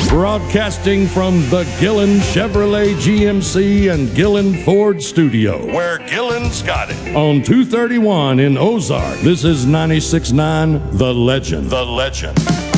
Broadcasting from the Gillen Chevrolet GMC and Gillen Ford studio, where Gillen's got it. On 231 in Ozark, this is 96.9 The Legend. The Legend.